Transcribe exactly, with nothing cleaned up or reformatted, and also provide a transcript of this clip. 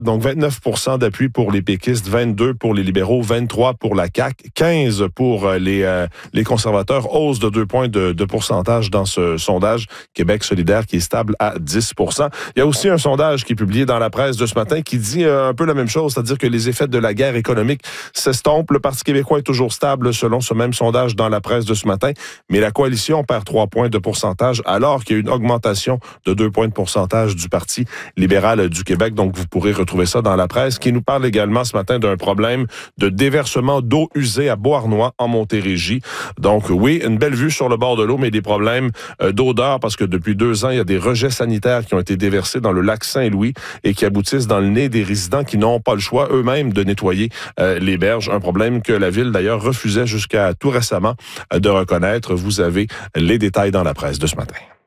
Donc, vingt-neuf pour cent d'appui pour les péquistes, vingt-deux pour les libéraux, vingt-trois pour la C A Q, quinze pour les, euh, les conservateurs. Hausse de deux points de, de pourcentage dans ce sondage. Québec solidaire qui est stable à dix pour cent. Il y a aussi un sondage qui est publié dans la presse de ce matin qui dit euh, un peu la même chose, c'est-à-dire que les effets de la guerre économique s'estompent. Le Parti québécois est toujours stable selon ce même sondage dans la presse de ce matin, mais la coalition perd trois points de pourcentage alors qu'il y a une augmentation de deux points de pourcentage du Parti libéral du Québec. Donc, vous pourrez retrouver Trouver ça dans la presse, qui nous parle également ce matin d'un problème de déversement d'eau usée à Beauharnois, en Montérégie. Donc oui, une belle vue sur le bord de l'eau, mais des problèmes euh, d'odeur, parce que depuis deux ans, il y a des rejets sanitaires qui ont été déversés dans le lac Saint-Louis et qui aboutissent dans le nez des résidents qui n'ont pas le choix eux-mêmes de nettoyer euh, les berges. Un problème que la ville, d'ailleurs, refusait jusqu'à tout récemment euh, de reconnaître. Vous avez les détails dans la presse de ce matin.